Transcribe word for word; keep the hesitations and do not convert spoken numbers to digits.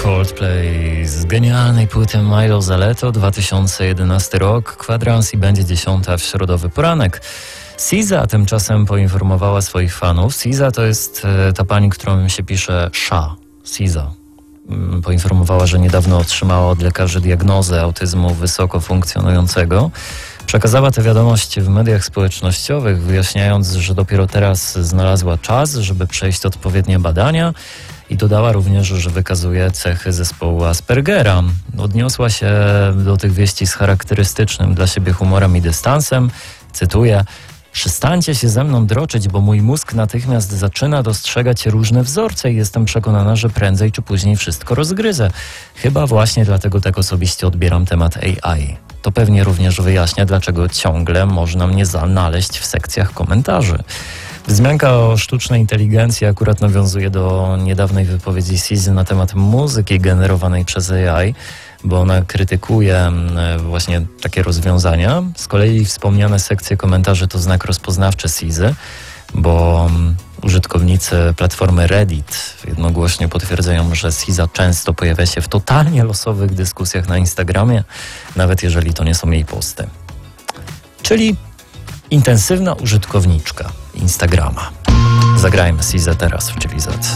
Coldplay z genialnej płyty Milo Zaleto, dwa tysiące jedenasty rok, kwadrans i będzie dziesiąta w środowy poranek. SZA tymczasem poinformowała swoich fanów. SZA to jest ta pani, którą się pisze Sha, SZA. Poinformowała, że niedawno otrzymała od lekarzy diagnozę autyzmu wysoko funkcjonującego. Przekazała tę wiadomość w mediach społecznościowych, wyjaśniając, że dopiero teraz znalazła czas, żeby przejść odpowiednie badania. I dodała również, że wykazuje cechy zespołu Aspergera. Odniosła się do tych wieści z charakterystycznym dla siebie humorem i dystansem. Cytuję: przestańcie się ze mną droczyć, bo mój mózg natychmiast zaczyna dostrzegać różne wzorce i jestem przekonana, że prędzej czy później wszystko rozgryzę. Chyba właśnie dlatego tak osobiście odbieram temat A I. To pewnie również wyjaśnia, dlaczego ciągle można mnie znaleźć w sekcjach komentarzy. Wzmianka o sztucznej inteligencji akurat nawiązuje do niedawnej wypowiedzi SZA na temat muzyki generowanej przez A I, bo ona krytykuje właśnie takie rozwiązania. Z kolei wspomniane sekcje komentarzy to znak rozpoznawczy SZA, bo użytkownicy platformy Reddit jednogłośnie potwierdzają, że SZA często pojawia się w totalnie losowych dyskusjach na Instagramie, nawet jeżeli to nie są jej posty. Czyli intensywna użytkowniczka Instagrama. Zagrajmy SZA teraz w G W Z.